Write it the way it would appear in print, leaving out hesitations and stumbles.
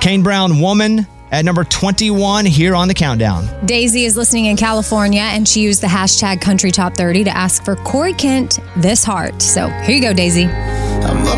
Kane Brown, Woman, at number 21 here on the countdown. Daisy is listening in California, and she used the hashtag Country Top 30 to ask for Corey Kent, This Heart. So here you go, Daisy.